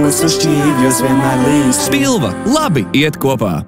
mūsu šķīvjos vienmēr līst. Spilva labi iet kopā.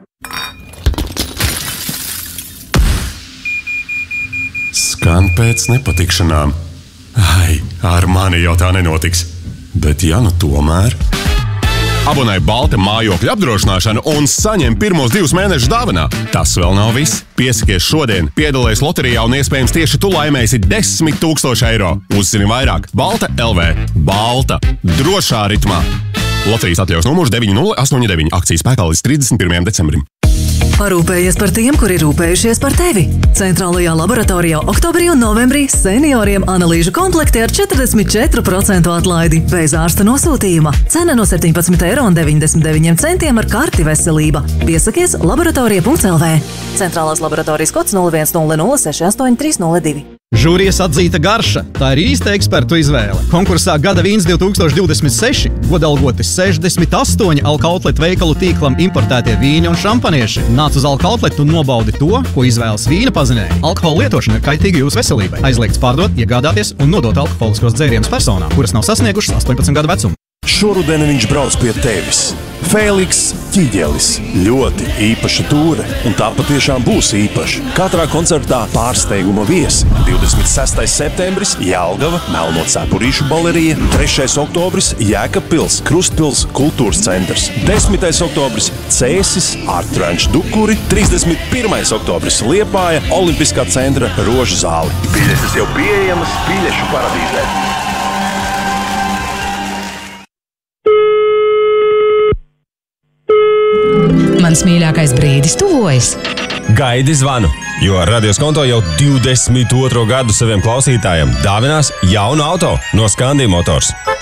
Skan pēc nepatikšanām. Ai, ar mani jau tā nenotiks. Bet ja nu tomēr... Abonē Balta mājokļa apdrošināšanu un saņem pirmos 2 mēnešus dāvanā. Tas vēl nav viss. Piesakies šodien, piedalies loterijā un iespējams tieši tu laimēsi 10 000 eiro. Uzzini vairāk. Balta LV. Balta. Drošā ritmā. Loterijas atļaus numurs 9089. Akcijas spēkā līdz 31. decembrim. Parūpējies par tiem, kuri rūpējušies par tevi. Centrālajā laboratorijā oktobrī un novembrī senioriem analīžu komplekti ar 44% atlaidi bez ārsta nosūtījuma. Cena no 17,99 € ar karti veselība. Piesakies laboratorija.lv. Centrālās laboratorijas kods 0100680302. Žūrijas atzīta garša. Tā ir īsta ekspertu izvēle. Konkursā Gada vīns 2026 godalgoti 68 Alkautletu veikalu tīklam importētie vīni un šampanieši. Nāc uz Alkautletu un nobaudi to, ko izvēlas vīna pazinēji. Alkohola lietošana ir kaitīga jūsu veselībai. Aizliegts pārdot, iegādāties un nodot alkoholiskos dzērienus personām, kuras nav sasniegušas 18 gadu vecumu. Šoruden viņš brauc pie tevis. Fēliks Ķiģelis. Ļoti īpaša tūre, un tā patiešām būs īpaša. Katrā koncertā pārsteiguma viesi. 26. septembris Jelgava, Melno cepurīšu balerija, 3. oktobris Jēkabpils, Krustpils kultūras centrs, 10. oktobris Cēsis, Art Ranch Dukuri, 31. oktobris Liepāja, Olimpiskā centra Rožu zāli. Biļetes jau pieejamas biļešu paradīzē. Mans mīļākais brīdis tuvojas. Gaidi zvanu, jo Radios Konto jau 22. gadu saviem klausītājiem dāvinās jaunu auto no Scandi Motors.